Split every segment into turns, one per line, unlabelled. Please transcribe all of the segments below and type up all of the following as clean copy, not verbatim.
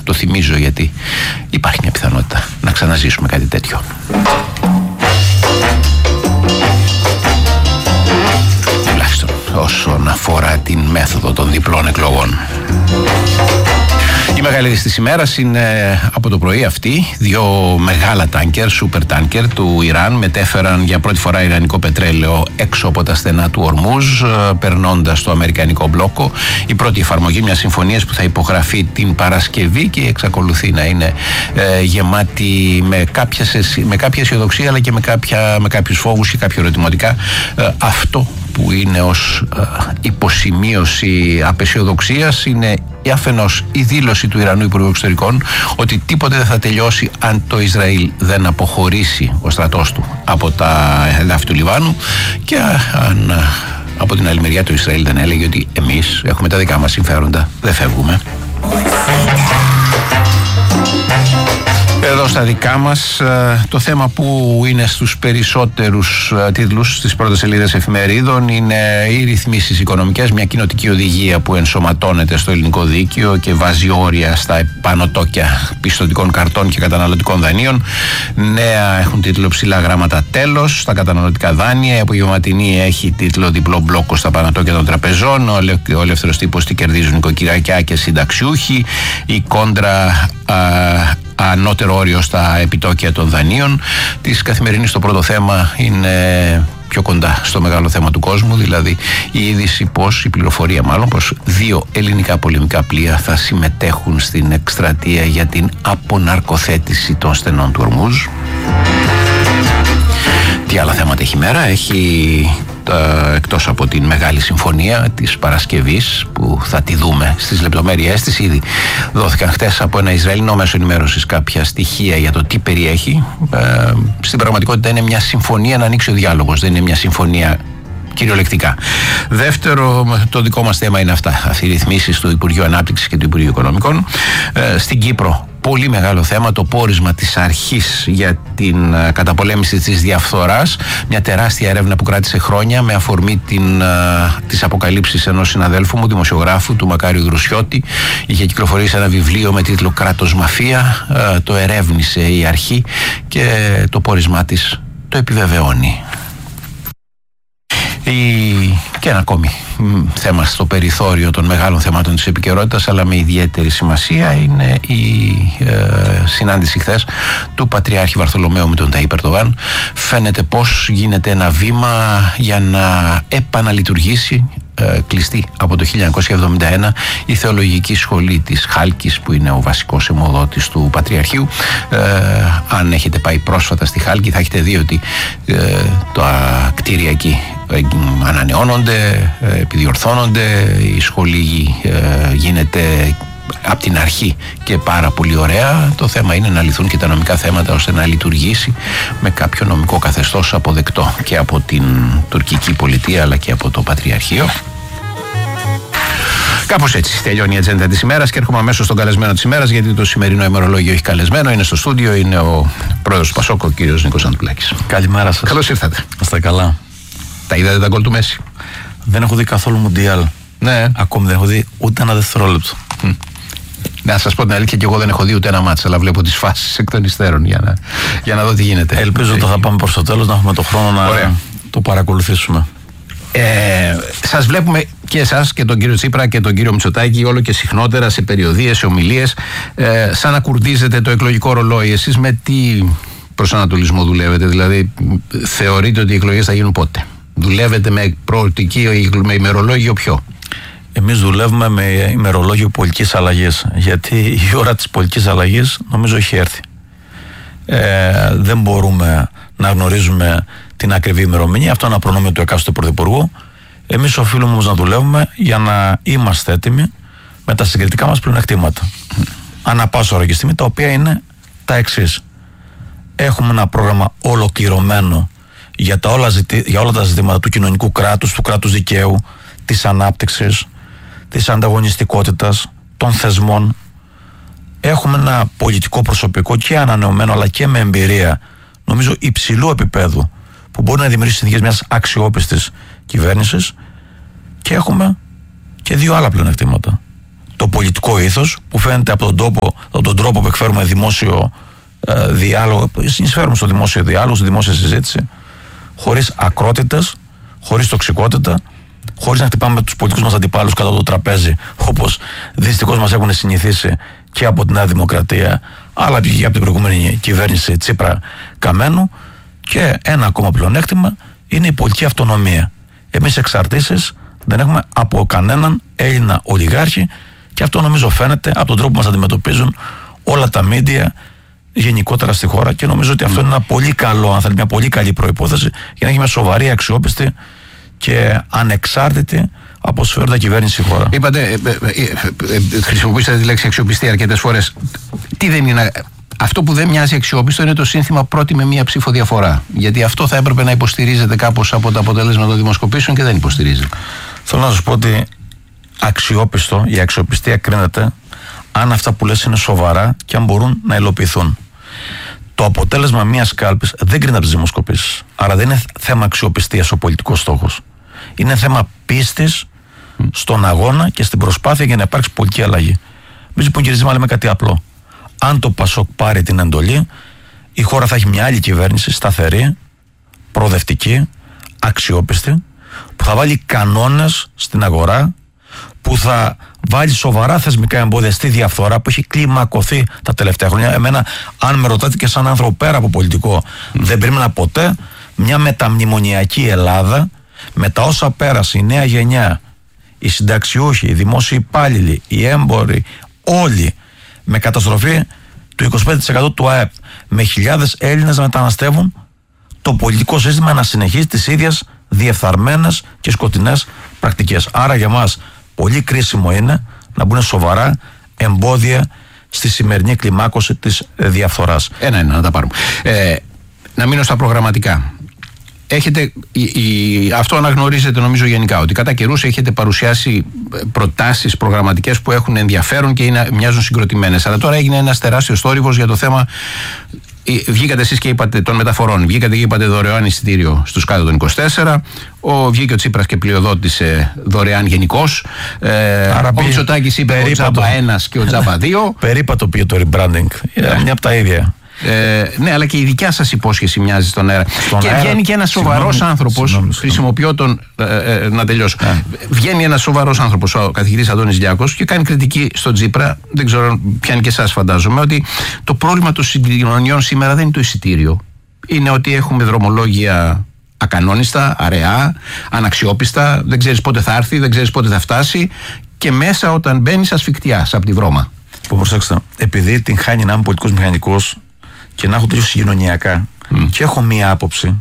Το θυμίζω γιατί υπάρχει μια πιθανότητα να ξαναζήσουμε κάτι τέτοιο. Τουλάχιστον όσον αφορά την μέθοδο των διπλών εκλογών. Η μεγάλη είδηση της ημέρας είναι από το πρωί αυτή. 2 μεγάλα τάνκερ, σούπερ τάνκερ του Ιράν μετέφεραν για πρώτη φορά ιρανικό πετρέλαιο έξω από τα στενά του Ορμούζ, περνώντας το αμερικανικό μπλόκο. Η πρώτη εφαρμογή μιας συμφωνίας που θα υπογραφεί την Παρασκευή και εξακολουθεί να είναι γεμάτη με κάποια αισιοδοξία, αλλά και με κάποιους φόβους και κάποια ερωτηματικά. Αυτό που είναι ως υποσημείωση απεσιοδοξίας είναι αφενός η δήλωση του Ιρανού Υπουργού Εξωτερικών ότι τίποτε δεν θα τελειώσει αν το Ισραήλ δεν αποχωρήσει ο στρατός του από τα εδάφη του Λιβάνου, και αν από την άλλη μεριά το Ισραήλ δεν έλεγε ότι εμείς έχουμε τα δικά μας συμφέροντα, δεν φεύγουμε. Εδώ στα δικά μας, το θέμα που είναι στους περισσότερους τίτλους στις πρώτες σελίδες εφημερίδων είναι οι ρυθμίσεις οικονομικές, μια κοινοτική οδηγία που ενσωματώνεται στο ελληνικό δίκαιο και βάζει όρια στα επανωτόκια πιστωτικών καρτών και καταναλωτικών δανείων. Νέα έχουν τίτλο ψηλά γράμματα τέλος στα καταναλωτικά δάνεια. Η απογευματινή έχει τίτλο διπλό μπλόκο στα επανωτόκια των τραπεζών. Ο ελεύθερος τύπος τι κερδίζουν νοικοκυριακιά και συνταξιούχοι. Η κόντρα ανώτερο όριο στα επιτόκια των δανείων. Της καθημερινής το πρώτο θέμα είναι πιο κοντά στο μεγάλο θέμα του κόσμου, δηλαδή η είδηση η πληροφορία πως 2 ελληνικά πολεμικά πλοία θα συμμετέχουν στην εκστρατεία για την αποναρκοθέτηση των στενών του Ορμούζ. Τι άλλα θέματα έχει η μέρα? Έχει εκτός από την μεγάλη συμφωνία της Παρασκευής που θα τη δούμε στις λεπτομέρειές της. Ήδη δόθηκαν χτες από ένα Ισραηλινό μέσο ενημέρωσης κάποια στοιχεία για το τι περιέχει. Στην πραγματικότητα είναι μια συμφωνία να ανοίξει ο διάλογος, δεν είναι μια συμφωνία κυριολεκτικά. Δεύτερο, το δικό μας θέμα είναι αυτά, οι ρυθμίσεις του Υπουργείου Ανάπτυξης και του Υπουργείου Οικονομικών. Στην Κύπρο, πολύ μεγάλο θέμα, το πόρισμα της αρχής για την καταπολέμηση της διαφθοράς. Μια τεράστια έρευνα που κράτησε χρόνια με αφορμή τις αποκαλύψεις ενός συναδέλφου μου, δημοσιογράφου, του Μακάριου Δρουσιώτη. Είχε κυκλοφορήσει ένα βιβλίο με τίτλο «Κράτος Μαφία». Το ερεύνησε η αρχή και το πόρισμά της το επιβεβαιώνει. Και ένα ακόμη θέμα στο περιθώριο των μεγάλων θεμάτων της επικαιρότητας, αλλά με ιδιαίτερη σημασία, είναι η συνάντηση χθες του Πατριάρχη Βαρθολομαίου με τον Ταΐπ Ερντογάν. Φαίνεται πως γίνεται ένα βήμα για να επαναλειτουργήσει κλειστή από το 1971 η θεολογική σχολή της Χάλκης, που είναι ο βασικός αιμοδότης του Πατριαρχείου. Αν έχετε πάει πρόσφατα στη Χάλκη θα έχετε δει ότι τα κτίρια εκεί ανανεώνονται, επιδιορθώνονται, η σχολή γίνεται από την αρχή και πάρα πολύ ωραία. Το θέμα είναι να λυθούν και τα νομικά θέματα ώστε να λειτουργήσει με κάποιο νομικό καθεστώς αποδεκτό και από την τουρκική πολιτεία αλλά και από το Πατριαρχείο. Κάπως έτσι τελειώνει η ατζέντα της ημέρας και έρχομαι αμέσως στον καλεσμένο της ημέρας, γιατί το σημερινό ημερολόγιο έχει καλεσμένο. Είναι στο στούντιο, είναι ο πρόεδρος του Πασόκ, ο κύριος Νίκος Ανδρουλάκης.
Καλημέρα σας.
Καλώς ήρθατε.
Είστε καλά?
Τα είδατε τα γκολ του Μέση?
Δεν έχω δει καθόλου Μουντιάλ.
Ναι.
Ακόμη δεν έχω δει ούτε ένα δευτερόλεπτο.
Να σας πω την αλήθεια, και εγώ δεν έχω δει ούτε ένα μάτς, αλλά βλέπω τις φάσεις εκ των υστέρων για να δω τι γίνεται.
Ελπίζω ότι θα πάμε προς το τέλος, να έχουμε το χρόνο να το παρακολουθήσουμε.
Σας βλέπουμε και εσάς και τον κύριο Τσίπρα και τον κύριο Μητσοτάκη όλο και συχνότερα σε περιοδίες, σε ομιλίες, σαν να κουρδίζετε το εκλογικό ρολόι. Εσείς με τι προσανατολισμό δουλεύετε? Δηλαδή θεωρείτε ότι οι εκλογές θα γίνουν πότε? Δουλεύετε με προοπτική, με ημερολόγιο ποιο?
Εμείς δουλεύουμε με ημερολόγιο πολιτικής αλλαγής, γιατί η ώρα της πολιτικής αλλαγής νομίζω έχει έρθει. Δεν μπορούμε να γνωρίζουμε την ακριβή ημερομηνία, αυτό είναι ένα προνόμιο του εκάστοτε πρωθυπουργού. Εμείς οφείλουμε όμως να δουλεύουμε για να είμαστε έτοιμοι με τα συγκριτικά μας πλεονεκτήματα. Ανά πάσα ώρα και στιγμή, τα οποία είναι τα εξής. Έχουμε ένα πρόγραμμα ολοκληρωμένο για όλα τα ζητήματα του κοινωνικού κράτους, του κράτους δικαίου, της ανάπτυξης, της ανταγωνιστικότητας, των θεσμών. Έχουμε ένα πολιτικό προσωπικό και ανανεωμένο αλλά και με εμπειρία, νομίζω υψηλού επίπεδου, που μπορεί να δημιουργήσει συνθήκες μιας αξιόπιστης κυβέρνησης, και έχουμε και δύο άλλα πλεονεκτήματα. Το το πολιτικό ήθος που φαίνεται από τον τρόπο που εκφέρουμε δημόσιο διάλογο, συνεισφέρουμε στο δημόσιο διάλογο, στη δημόσια συζήτηση, χωρίς ακρότητες, χωρίς τοξικότητα, χωρίς να χτυπάμε τους πολιτικούς μας αντιπάλους κατά το τραπέζι, όπως δυστυχώς μας έχουν συνηθίσει και από τη Νέα Δημοκρατία, αλλά και από την προηγούμενη κυβέρνηση Τσίπρα Καμένου. Και ένα ακόμα πλεονέκτημα είναι η πολιτική αυτονομία. Εμείς εξαρτήσεις δεν έχουμε από κανέναν Έλληνα ολιγάρχη, και αυτό νομίζω φαίνεται από τον τρόπο που μας αντιμετωπίζουν όλα τα μίντια γενικότερα στη χώρα, και νομίζω ότι αυτό είναι ένα πολύ καλό, αν θέλει, μια πολύ καλή προϋπόθεση για να έχει μια σοβαρή, αξιόπιστη και ανεξάρτητη από συμφέροντα κυβέρνηση στη χώρα.
Είπατε, χρησιμοποιήσατε τη λέξη αξιοπιστία αρκετές φορές. Τι δεν είναι? Αυτό που δεν μοιάζει αξιόπιστο είναι το σύνθημα πρώτη με μία ψήφο διαφορά. Γιατί αυτό θα έπρεπε να υποστηρίζεται κάπως από το αποτέλεσμα των δημοσκοπήσεων και δεν υποστηρίζει.
Θέλω να σας πω ότι αξιόπιστο, η αξιοπιστία κρίνεται αν αυτά που λες είναι σοβαρά και αν μπορούν να υλοποιηθούν. Το αποτέλεσμα μιας κάλπης δεν κρίνεται από τις δημοσκοπήσεις. Άρα δεν είναι θέμα αξιοπιστίας ο πολιτικός στόχος. Είναι θέμα πίστης στον αγώνα και στην προσπάθεια για να υπάρξει πολιτική αλλαγή. Εμείς λοιπόν, κύριε Ζήμα, λέμε κάτι απλό. Αν το Πασόκ πάρει την εντολή, η χώρα θα έχει μια άλλη κυβέρνηση, σταθερή, προοδευτική, αξιόπιστη, που θα βάλει κανόνες στην αγορά, που θα βάλει σοβαρά θεσμικά εμπόδια στη διαφθορά που έχει κλιμακωθεί τα τελευταία χρόνια. Εμένα, αν με ρωτάτε και σαν άνθρωπο πέρα από πολιτικό, δεν περίμενα ποτέ μια μεταμνημονιακή Ελλάδα, με τα όσα πέρασε η νέα γενιά, οι συνταξιούχοι, οι δημόσιοι υπάλληλοι, οι έμποροι, όλοι με καταστροφή του 25% του ΑΕΠ, με χιλιάδες Έλληνες να μεταναστεύουν, το πολιτικό σύστημα να συνεχίζει τις ίδιες διεφθαρμένες και σκοτεινές πρακτικές. Άρα για μας πολύ κρίσιμο είναι να μπουν σοβαρά εμπόδια στη σημερινή κλιμάκωση της διαφθοράς.
Ένα να τα πάρουμε. Να μείνω στα προγραμματικά. Έχετε, αυτό αναγνωρίζετε νομίζω γενικά, ότι κατά καιρούς έχετε παρουσιάσει προτάσεις προγραμματικές που έχουν ενδιαφέρον και μοιάζουν συγκροτημένες. Αλλά τώρα έγινε ένας τεράστιος θόρυβος για το θέμα. Βγήκατε εσείς και είπατε των μεταφορών. Βγήκατε και είπατε δωρεάν εισιτήριο στους κάτω των 24. Βγήκε ο Τσίπρας και πλειοδότησε δωρεάν γενικώς. Ο Μητσοτάκης είπε ο Τζάμπα 1 και ο Τζάμπα 2.
Περίπατο πήγε το rebranding. Μια από τα ίδια.
Ναι, αλλά και η δικιά σας υπόσχεση μοιάζει στον αέρα. Και βγαίνει και ένας σοβαρός άνθρωπος. Χρησιμοποιώ τον. Να τελειώσω. Βγαίνει ένας σοβαρός άνθρωπος, ο καθηγητής Αντώνης Λιάκος, και κάνει κριτική στον Τσίπρα. Δεν ξέρω, πιάνει και εσάς, φαντάζομαι, ότι το πρόβλημα των συγκοινωνιών σήμερα δεν είναι το εισιτήριο. Είναι ότι έχουμε δρομολόγια ακανόνιστα, αραιά, αναξιόπιστα. Δεν ξέρεις πότε θα έρθει, δεν ξέρεις πότε θα φτάσει. Και μέσα, όταν μπαίνεις, ασφικτιάς από τη βρώμα.
Προσέξτε, επειδή την χάνει να είμαι πολιτικός μηχανικός και να έχω τελείως συγκοινωνιακά και έχω μία άποψη,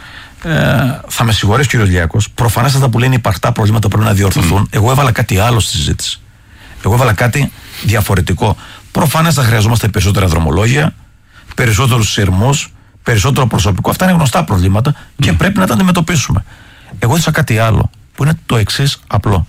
θα με συγχωρέσει ο κύριος Λιάκος. Προφανέστατα που λένε υπαρκτά προβλήματα πρέπει να διορθωθούν. Εγώ έβαλα κάτι άλλο στη συζήτηση. Εγώ έβαλα κάτι διαφορετικό. Προφανέστατα χρειαζόμαστε περισσότερα δρομολόγια, περισσότερους σειρμούς, περισσότερο προσωπικό. Αυτά είναι γνωστά προβλήματα και πρέπει να τα αντιμετωπίσουμε. Εγώ έδωσα κάτι άλλο που είναι το εξής απλό.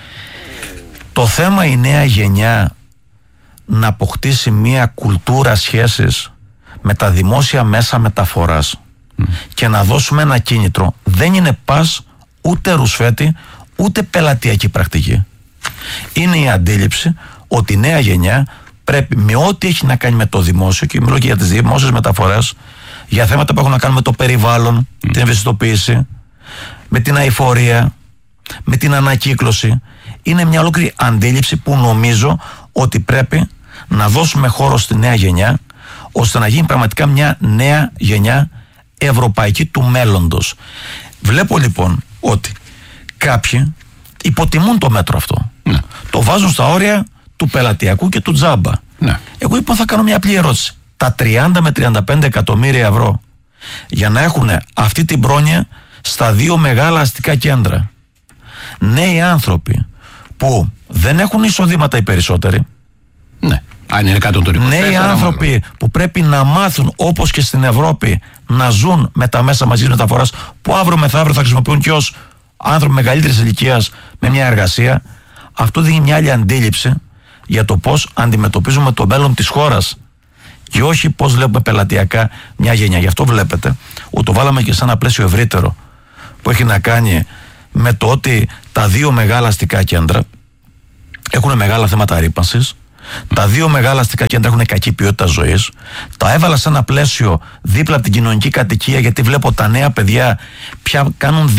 Το θέμα η νέα γενιά να αποκτήσει μια κουλτούρα σχέσης με τα δημόσια μέσα μεταφοράς και να δώσουμε ένα κίνητρο δεν είναι πας ούτε ρουσφέτη ούτε πελατειακή πρακτική. Είναι η αντίληψη ότι η νέα γενιά πρέπει με ό,τι έχει να κάνει με το δημόσιο, και μιλώ και για τις δημόσιες μεταφορές, για θέματα που έχουν να κάνουν με το περιβάλλον, την ευαισθητοποίηση, με την αειφορία, με την ανακύκλωση, είναι μια ολόκληρη αντίληψη που νομίζω ότι πρέπει να δώσουμε χώρο στη νέα γενιά, ώστε να γίνει πραγματικά μια νέα γενιά ευρωπαϊκή του μέλλοντος. Βλέπω λοιπόν ότι κάποιοι υποτιμούν το μέτρο αυτό. Ναι. Το βάζουν στα όρια του πελατειακού και του τζάμπα. Ναι. Εγώ λοιπόν θα κάνω μια απλή ερώτηση. Τα 30 με 35 εκατομμύρια ευρώ για να έχουν αυτή την πρόνοια στα δύο μεγάλα αστικά κέντρα, νέοι άνθρωποι που δεν έχουν εισοδήματα οι περισσότεροι,
ναι, αν είναι κάτω των 24,
νέοι άνθρωποι που πρέπει να μάθουν όπως και στην Ευρώπη να ζουν με τα μέσα μαζικής μεταφοράς, που αύριο μεθαύριο θα χρησιμοποιούν και ως άνθρωποι μεγαλύτερης ηλικίας με μια εργασία, αυτό δίνει μια άλλη αντίληψη για το πώς αντιμετωπίζουμε το μέλλον της χώρας και όχι πώς βλέπουμε πελατειακά μια γενιά. Γι' αυτό βλέπετε ότι το βάλαμε και σε ένα πλαίσιο ευρύτερο που έχει να κάνει με το ότι τα δύο μεγάλα αστικά κέντρα έχουν μεγάλα θέματα ρύπανσης. Τα δύο μεγάλα αστικά κέντρα έχουν κακή ποιότητα ζωής. Τα έβαλα σε ένα πλαίσιο δίπλα από την κοινωνική κατοικία, γιατί βλέπω τα νέα παιδιά πια κάνουν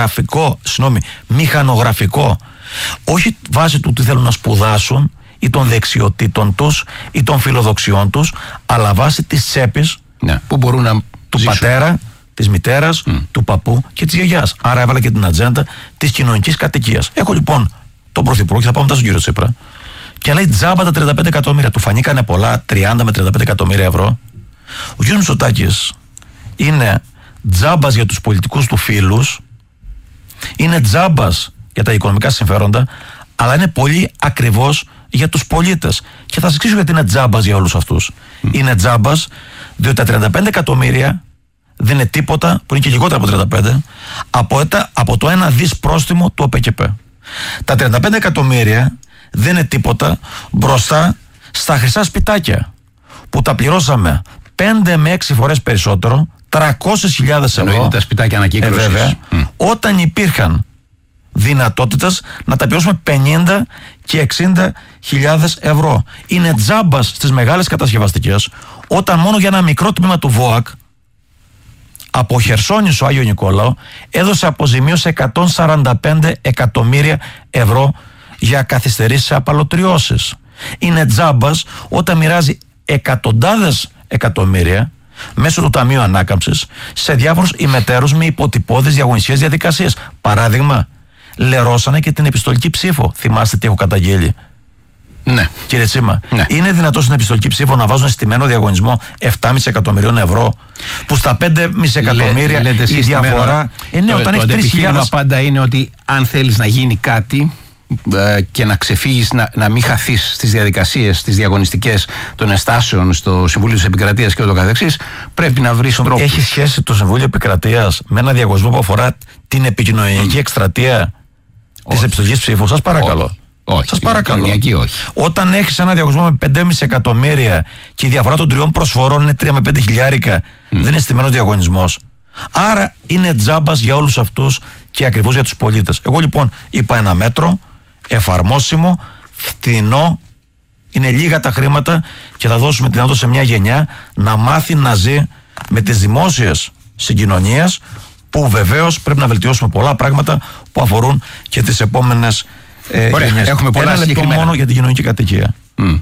μηχανογραφικό. Όχι βάσει του τι θέλουν να σπουδάσουν ή των δεξιοτήτων τους ή των φιλοδοξιών τους, αλλά βάσει της τσέπης,
που μπορούν να
του
ζήσουν.
πατέρα, της μητέρας, του παππού και της γιαγιάς. Άρα έβαλα και την ατζέντα της κοινωνικής κατοικίας. Έχω λοιπόν τον Πρωθυπουργό, και θα πάω μετά στον κύριο Τσίπρα, και λέει τζάμπα τα 35 εκατομμύρια. Του φανήκανε πολλά, 30 με 35 εκατομμύρια ευρώ. Ο κ. Μητσοτάκης είναι τζάμπας για τους πολιτικούς του φίλους, είναι τζάμπας για τα οικονομικά συμφέροντα, αλλά είναι πολύ ακριβώς για τους πολίτες. Και θα σας εξηγήσω γιατί είναι τζάμπας για όλους αυτούς. Είναι τζάμπας διότι τα 35 εκατομμύρια δεν είναι τίποτα, που είναι και λιγότερα από 35, από το 1 δις πρόστιμο του ΟΠΕΚΕΠ. Τα 35 εκατομμύρια δεν είναι τίποτα μπροστά στα χρυσά σπιτάκια που τα πληρώσαμε 5 με 6 φορές περισσότερο, 300.000 ευρώ.
Τα σπιτάκια ανακύκλωσης.
Βέβαια, όταν υπήρχαν δυνατότητες να τα πληρώσουμε 50 και 60.000 ευρώ. Είναι τζάμπας στις μεγάλες κατασκευαστικές, όταν μόνο για ένα μικρό τμήμα του ΒΟΑΚ από Χερσόνησο Άγιο Νικόλαο έδωσε αποζημίωση 145 εκατομμύρια ευρώ για καθυστερήσεις σε απαλωτριώσεις. Είναι τζάμπας όταν μοιράζει εκατοντάδες εκατομμύρια μέσω του Ταμείου Ανάκαμψης σε διάφορους ημετέρους με υποτυπώδεις διαγωνιστικές διαδικασίες. Παράδειγμα, λερώσανε και την επιστολική ψήφο. Θυμάστε τι έχω καταγγείλει?
Ναι.
Κύριε Τσίμα,
ναι.
Είναι δυνατόν στην επιστολική ψήφο να βάζουν στημένο διαγωνισμό 7,5 εκατομμυρίων ευρώ, που στα 5,5 εκατομμύρια η διαφορά. Ναι, όταν έχει 3.000.
Πάντα είναι ότι αν θέλεις να γίνει κάτι και να ξεφύγεις, να μην χαθείς στις διαδικασίες, τις διαγωνιστικές των εστάσεων στο Συμβούλιο της Επικρατείας και ούτω καθεξής, πρέπει να βρεις τρόπο.
Έχει σχέση το Συμβούλιο Επικρατείας με ένα διαγωνισμό που αφορά την επικοινωνιακή εκστρατεία της επιστολικής ψήφου? Σας παρακαλώ.
Όχι,
σας παρακαλώ.
Όχι.
Όταν έχεις ένα διαγωνισμό με 5,5 εκατομμύρια και η διαφορά των 3 προσφορών είναι 3 με 5 χιλιάρικα, δεν είναι στημένος διαγωνισμός. Άρα είναι τζάμπας για όλους αυτούς και ακριβώς για τους πολίτες. Εγώ λοιπόν είπα ένα μέτρο εφαρμόσιμο, φτηνό, είναι λίγα τα χρήματα και θα δώσουμε τη δυνατότητα σε μια γενιά να μάθει να ζει με τις δημόσιες συγκοινωνίες, που βεβαίως πρέπει να βελτιώσουμε πολλά πράγματα που αφορούν και τις επόμενες γενιές.
Έχουμε πολλά
ένα λεπτό μόνο για την κοινωνική κατοικία.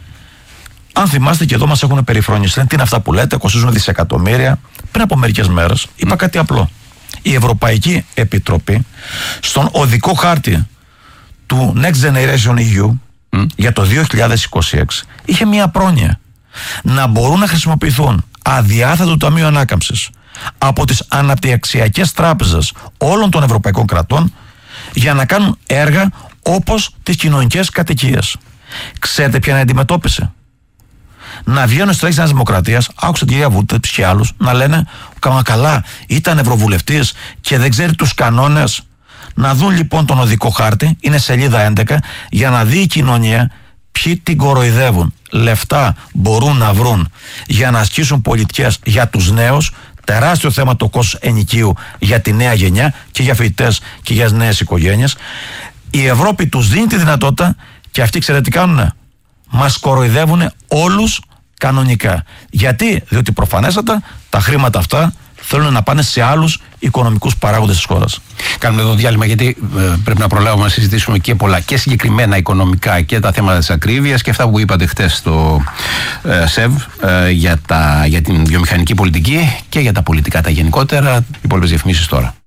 Αν θυμάστε, και εδώ μας έχουν περιφρονήσει. Τι είναι αυτά που λέτε, κοστίζουν δισεκατομμύρια? Πριν από μερικές μέρες είπα κάτι απλό. Η Ευρωπαϊκή Επιτροπή στον οδικό χάρτη του Next Generation EU για το 2026 είχε μια πρόνοια να μπορούν να χρησιμοποιηθούν αδιάθετο Ταμείο Ανάκαμψης από τις αναπτυξιακές τράπεζες όλων των ευρωπαϊκών κρατών για να κάνουν έργα όπως τις κοινωνικές κατοικίες. Ξέρετε ποια είναι η αντιμετώπιση? Να βγαίνουν στρέχεις της Δημοκρατίας, άκουσα την κυρία Βούτεψ και άλλους να λένε καλά, ήταν ευρωβουλευτής και δεν ξέρει τους κανόνες. Να δουν λοιπόν τον οδικό χάρτη, είναι σελίδα 11, για να δει η κοινωνία ποιοι την κοροϊδεύουν. Λεφτά μπορούν να βρουν για να ασκήσουν πολιτικές για τους νέους. Τεράστιο θέμα το κόστος ενοικίου για τη νέα γενιά και για φοιτητές και για νέες οικογένειες. Η Ευρώπη τους δίνει τη δυνατότητα και αυτοί ξέρετε τι κάνουνε? Μας κοροϊδεύουν όλους κανονικά. Γιατί? Διότι προφανέστατα τα χρήματα αυτά θέλουν να πάνε σε άλλους οικονομικούς παράγοντες της χώρας.
Κάνουμε εδώ διάλειμμα, γιατί πρέπει να προλάβουμε να συζητήσουμε και πολλά και συγκεκριμένα οικονομικά και τα θέματα της ακρίβειας και αυτά που είπατε χτες στο ΣΕΒ για την βιομηχανική πολιτική και για τα πολιτικά τα γενικότερα. Οι υπόλοιπες διαφημίσεις τώρα.